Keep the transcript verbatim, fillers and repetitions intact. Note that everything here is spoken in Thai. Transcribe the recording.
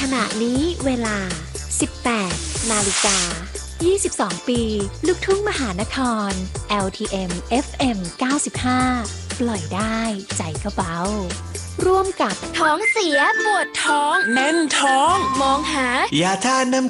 ขณะนี้เวลา สิบแปด นาฬิกา ยี่สิบสอง ปี ลูกทุ่งมหานคร แอล ที เอ็ม เอฟ เอ็ม เก้าสิบห้า ปล่อยได้ใจก็เบาร่วมกับท้องเสียปวดท้องแน่นท้องมองหายาทาน้ำ